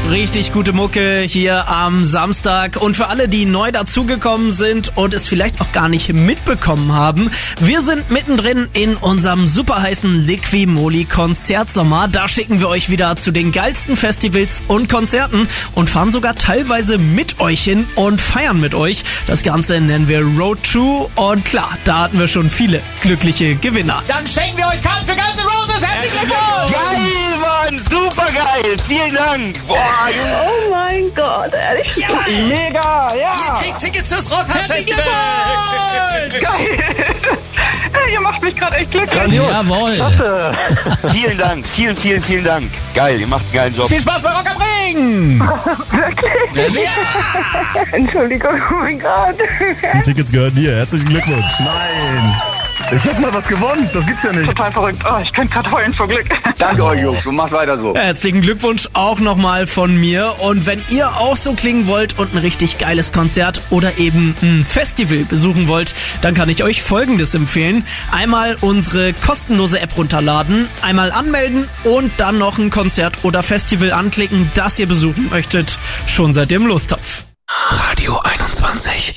Richtig gute Mucke hier am Samstag. Und für alle, die neu dazugekommen sind und es vielleicht auch gar nicht mitbekommen haben, wir sind mittendrin in unserem super heißen Liqui-Moly Konzertsommer. Da schicken wir euch wieder zu den geilsten Festivals und Konzerten und fahren sogar teilweise mit euch hin und feiern mit euch. Das Ganze nennen wir Road to. Und klar, da hatten wir schon viele glückliche Gewinner. Dann schenken wir euch Karten für Guns N' Roses. Herzlichen Glückwunsch! Geil, Mann! Super geil! Vielen Dank! Boah, Junge! Oh mein Gott, ehrlich? Ja! Mega! Ja! Ihr kriegt Tickets fürs Rockfestival! Geil! Ihr macht mich gerade echt glücklich. Jawohl! Vielen Dank! Vielen Dank! Geil, ihr macht einen geilen Job. Viel Spaß bei Rock am Ring! Wirklich? Ja! Entschuldigung, oh mein Gott. Die Tickets gehören dir. Herzlichen Glückwunsch. Nein. Ich hab mal was gewonnen. Das gibt's ja nicht. Total verrückt. Oh, ich könnte gerade heulen vor Glück. Danke euch, Jungs, und macht weiter so. Herzlichen Glückwunsch auch nochmal von mir. Und wenn ihr auch so klingen wollt und ein richtig geiles Konzert oder eben ein Festival besuchen wollt, dann kann ich euch Folgendes empfehlen. Einmal unsere kostenlose App runterladen, einmal anmelden und dann noch ein Konzert oder Festival anklicken, das ihr besuchen möchtet. Schon seid ihr im Lostopf. Radio 21.